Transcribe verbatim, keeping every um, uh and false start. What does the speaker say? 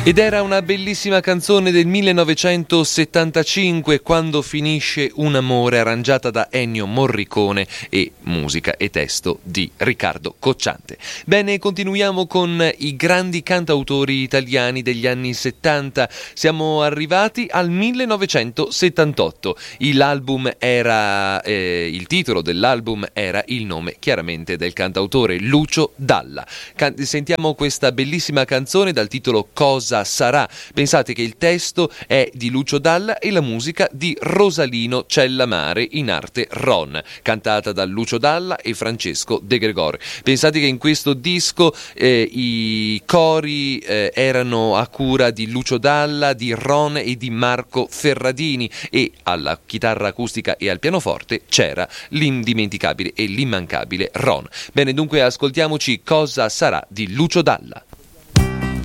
Ed era una bellissima canzone del millenovecentosettantacinque, Quando finisce un amore, arrangiata da Ennio Morricone e musica e testo di Riccardo Cocciante. Bene, continuiamo con i grandi cantautori italiani degli anni settanta. Siamo arrivati al millenovecentosettantotto. L'album era eh, il titolo dell'album era il nome chiaramente del cantautore Lucio Dalla. Can- sentiamo questa bellissima canzone dal titolo Cosa sarà. Pensate che il testo è di Lucio Dalla e la musica di Rosalino Cellamare, in arte Ron, cantata da Lucio Dalla e Francesco De Gregori. Pensate che in questo disco eh, i cori eh, erano a cura di Lucio Dalla, di Ron e di Marco Ferradini, e alla chitarra acustica e al pianoforte c'era l'indimenticabile e l'immancabile Ron. Bene, dunque ascoltiamoci Cosa sarà di Lucio Dalla.